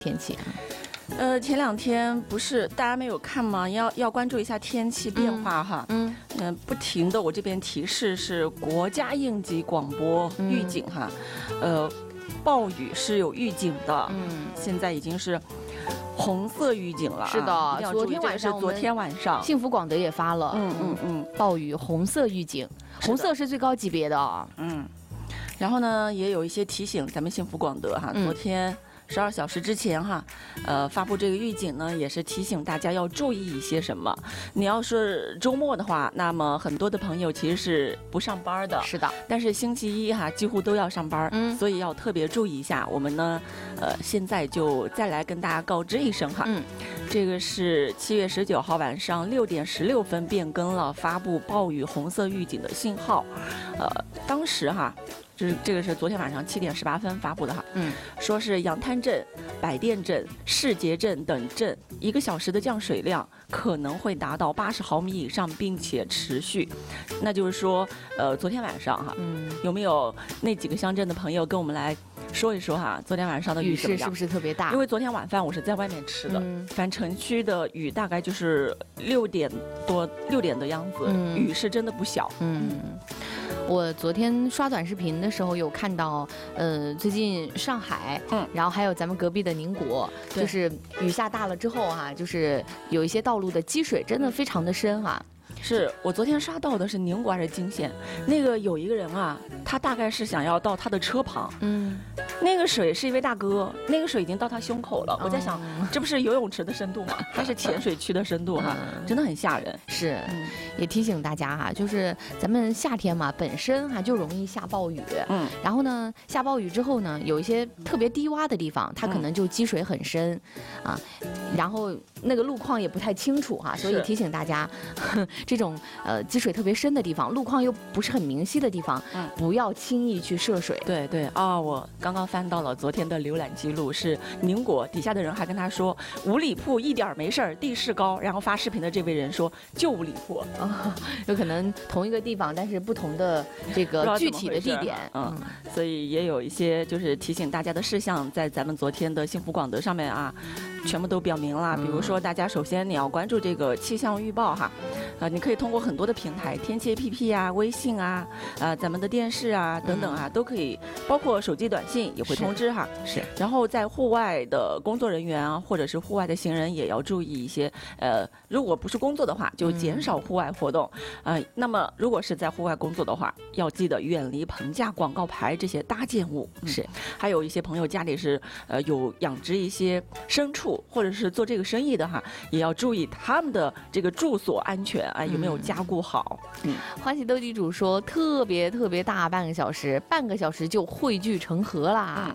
天气啊？ 前2天不是大家没有看吗？要关注一下天气变化哈。不停的，我这边提示是国家应急广播预警哈。暴雨是有预警的。现在已经是红色预警了。 是的， 昨天晚上幸福广德也发了。暴雨红色预警，红色是最高级别的啊。 然后呢，也有一些提醒，咱们幸福广德哈，昨天12小时之前哈，发布这个预警呢，也是提醒大家要注意一些什么。你要是周末的话，那么很多的朋友其实是不上班的， 是的。 但是星期一哈，几乎都要上班，所以要特别注意一下。我们呢，现在就再来跟大家告知一声哈。这个是7月19号晚上6点16分变更了，发布暴雨红色预警的信号。当时哈。这个是昨天晚上7点18分发布的哈，说是羊滩镇、百店镇、世杰镇等镇1个小时的降水量可能会达到80毫米以上，并且持续。那就是说，昨天晚上哈，有没有那几个乡镇的朋友跟我们来说一说哈？昨天晚上的雨势是不是特别大？ 因为昨天晚饭我是在外面吃的，反正城区的雨大概就是6点的样子，雨是真的不小。 我昨天刷短视频的时候有看到，最近上海，然后还有咱们隔壁的宁国，就是雨下大了之后哈，就是有一些道路的积水真的非常的深哈。 是我昨天刷到的是宁国还是泾县？那个有一个人啊，他大概是想要到他的车旁，那个水是一位大哥，那个水已经到他胸口了。我在想，这不是游泳池的深度吗？它是浅水区的深度哈，真的很吓人。 是，也提醒大家哈，就是咱们夏天嘛，本身哈就容易下暴雨，然后呢，下暴雨之后呢，有一些特别低洼的地方，它可能就积水很深，然后那个路况也不太清楚哈，所以提醒大家。这种积水特别深的地方，路况又不是很明晰的地方，不要轻易去涉水。 对我刚刚翻到了昨天的浏览记录，是宁国底下的人还跟他说五里铺一点没事儿，地势高。然后发视频的这位人说就五里铺， 有可能同一个地方，但是不同的这个具体的地点。 所以也有一些就是提醒大家的事项，在咱们昨天的幸福广德上面啊，全部都表明了。比如说，大家首先你要关注这个气象预报哈。你可以通过很多的平台，天气 APP 啊、微信啊、咱们的电视啊等等啊，都可以，包括手机短信也会通知哈。 是。 然后在户外的工作人员啊，或者是户外的行人也要注意一些。如果不是工作的话，就减少户外活动。那么如果是在户外工作的话，要记得远离棚架、广告牌这些搭建物。 是。 还有一些朋友家里是有养殖一些牲畜，或者是做这个生意的哈，也要注意他们的这个住所安全。有没有加固好？ 欢喜斗地主说特别大，半个小时就汇聚成河啦。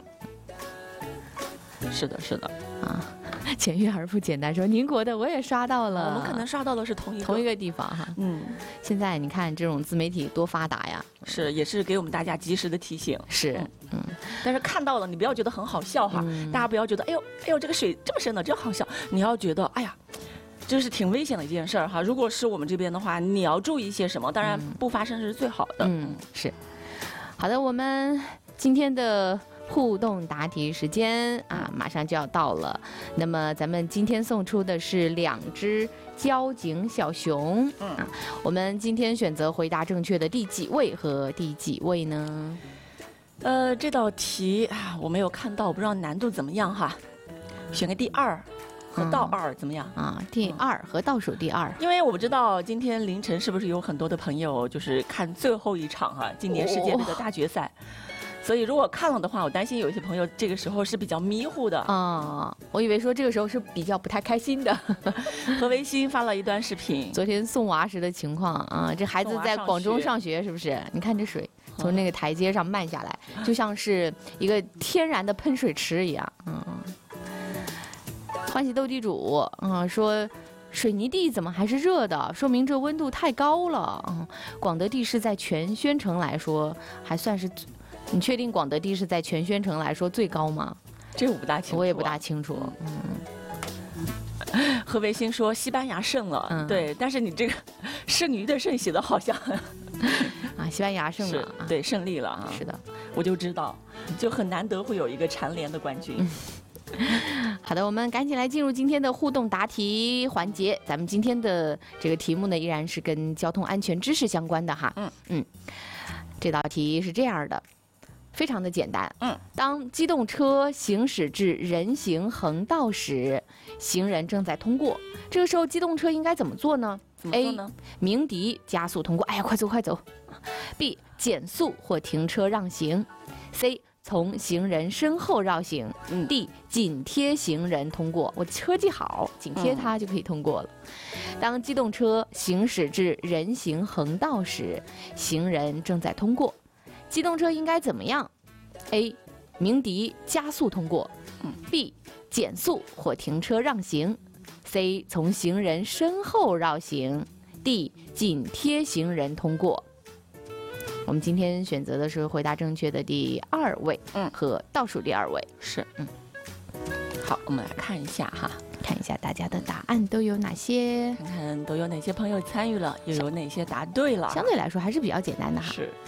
是的啊，简约而不简单说宁国的我也刷到了， 我们可能刷到的是同一个地方哈。现在你看这种自媒体多发达呀， 是也是给我们大家及时的提醒。 是， 但是看到了你不要觉得很好笑哈，大家不要觉得哎呦这个水这么深的真好笑，你要觉得哎呀。这是挺危险的一件事儿哈。如果是我们这边的话，你要注意一些什么？当然不发生是最好的。 是。好的，我们今天的互动答题时间啊，马上就要到了。那么咱们今天送出的是2只交警小熊。我们今天选择回答正确的第几位和第几位呢？ 这道题啊，我没有看到，不知道难度怎么样哈。选个第2。和倒2怎么样啊？第2和倒数第2， 因为我不知道今天凌晨是不是有很多的朋友就是看最后一场哈，今年世界杯的大决赛。所以如果看了的话，我担心有一些朋友这个时候是比较迷糊的啊。我以为说这个时候是比较不太开心的。 何维新发了一段视频， 昨天送娃时的情况啊，这孩子在广州上学是不是？你看这水从那个台阶上漫下来，就像是一个天然的喷水池一样。欢喜斗地主说水泥地怎么还是热的？说明这温度太高了。广德地势在全宣城来说还算是，你确定广德地势在全宣城来说最高吗？ 这我不大清楚， 我也不大清楚。 何维新说西班牙胜了，对，但是你这个剩余的剩写的好像西班牙胜了， 对，胜利了啊。 是的， 我就知道，就很难得会有一个蝉联的冠军。 好的，我们赶紧来进入今天的互动答题环节。咱们今天的这个题目呢，依然是跟交通安全知识相关的哈。这道题是这样的，非常的简单。当机动车行驶至人行横道时，行人正在通过，这个时候机动车应该怎么做呢？ 怎么做呢？ A. 鸣笛加速通过，哎呀，快走快走。B. 减速或停车让行。C. 从行人身后绕行。D. 紧贴行人通过，我车技好，紧贴它就可以通过了。当机动车行驶至人行横道时，行人正在通过，机动车应该怎么样？ A. 鸣笛加速通过。B. 减速或停车让行。C. 从行人身后绕行。D. 紧贴行人通过。我们今天选择的是回答正确的第2位，和倒数第2位。 是，好，我们来看一下哈， 看一下大家的答案都有哪些， 看看都有哪些朋友参与了，又有哪些答对了。 相对来说还是比较简单的哈。 是，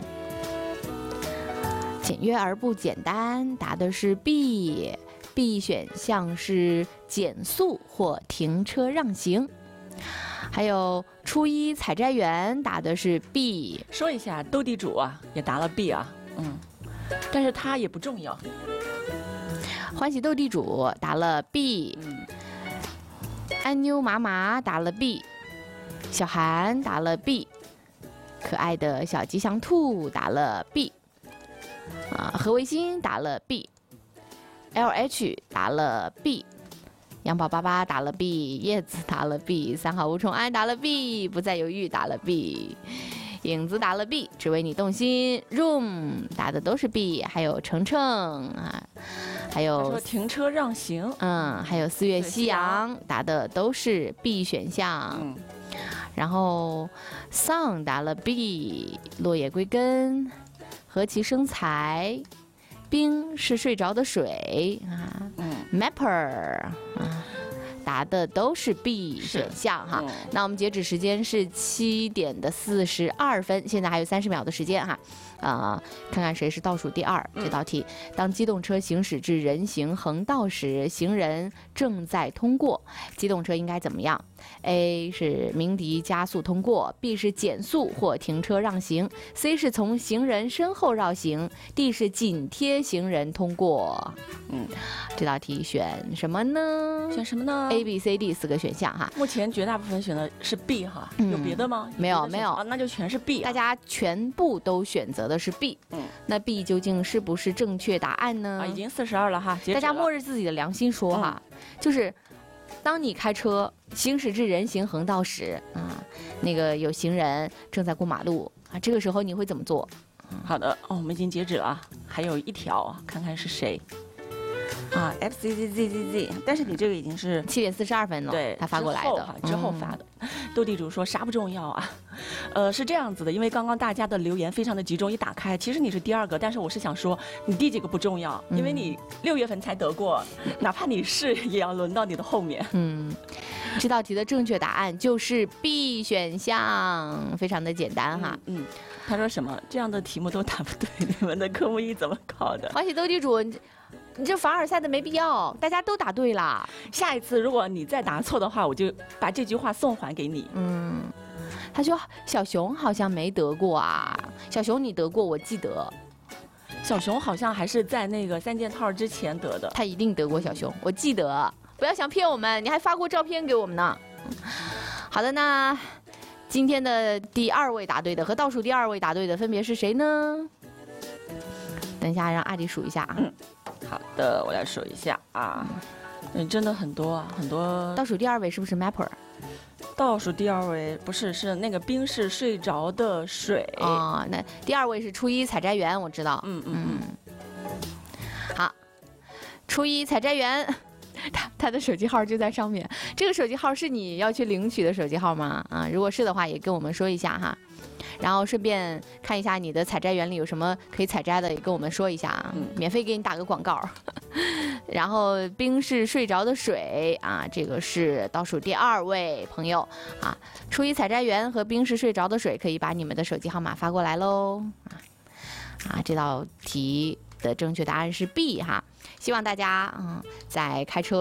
简约而不简单，答的是 B。B 选项是减速或停车让行。还有初一采摘园答的是 B。 说一下，斗地主啊也答了 B 啊，但是它也不重要。 欢喜斗地主答了 B。安妞麻麻答了 B。小韩答了 B。可爱的小吉祥兔答了 B。何维新答了 B。LH 答了 B。杨宝88打了 B， 叶子打了 B， 3号吴崇安打了 B， 不再犹豫打了 B， 影子打了 B， 只为你动心 ，Room 打的都是 B， 还有程程啊，还有说停车让行， 还有4月夕阳打的都是 B 选项，然后 Song 打了 B， 落叶归根，何其生财。冰是睡着的水Mapper 答的都是 B 选项哈。那我们截止时间是7点42分，现在还有30秒的时间哈。看看谁是倒数第2。这道题，当机动车行驶至人行横道时，行人正在通过，机动车应该怎么样？ A 是鸣笛加速通过， B 是减速或停车让行， C 是从行人身后绕行， D 是紧贴行人通过。这道题选什么呢？ 选什么呢 ？A、B、C、D 4个选项哈。 目前绝大部分选的是 B 哈，有别的吗？ 没有没有啊，那就全是 B。 大家全部都选择的是 B。那 B 究竟是不是正确答案呢？ 已经42了哈， 大家摸着自己的良心说哈，就是当你开车行驶至人行横道时那个有行人正在过马路这个时候你会怎么做？ 好的，我们已经截止了，还有1条，看看是谁。FCZZZZ， 但是你这个已经是 7点42分了， 对， 他发过来的， 之后发的。斗地主说啥不重要啊？是这样子的，因为刚刚大家的留言非常的集中，一打开，其实你是第2个，但是我是想说，你第几个不重要，因为你6月份才得过，哪怕你是也要轮到你的后面。 这道题的正确答案就是 B 选项，非常的简单哈。 他说什么？这样的题目都答不对，你们的科目1怎么考的？ 欢喜斗地主。你这凡尔赛的没必要，大家都答对了。 下一次如果你再答错的话，我就把这句话送还给你。 他说小熊好像没得过啊，小熊你得过，我记得。 小熊好像还是在那个3件套之前得的， 他一定得过小熊，我记得。不要想骗我们，你还发过照片给我们呢。好的，那今天的第2位答对的和倒数第2位答对的分别是谁呢？等一下让阿迪数一下啊。 好的，我来数一下啊。真的很多啊，很多。 倒数第2位是不是 Mapper？ 倒数第2位不是，是那个冰是睡着的水那第2位是初一采摘园，我知道。好，初一采摘园，他的手机号就在上面。这个手机号是你要去领取的手机号吗？如果是的话，也跟我们说一下哈。然后顺便看一下你的采摘园里有什么可以采摘的，也跟我们说一下免费给你打个广告。然后冰是睡着的水这个是倒数第2位朋友初一采摘园和冰是睡着的水，可以把你们的手机号码发过来喽。这道题的正确答案是 B 哈。希望大家在开车